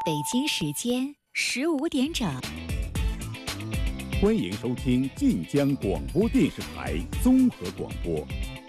北京时间15点整， 欢迎收听晋江广播电视台综合广播